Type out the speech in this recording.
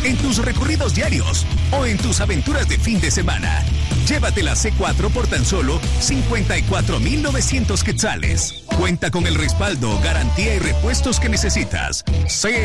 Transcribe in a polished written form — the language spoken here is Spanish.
en tus recorridos diarios o en tus aventuras de fin de semana. Llévate la C4 por tan solo 54,900 quetzales. Cuenta con el respaldo, garantía y repuestos que necesitas.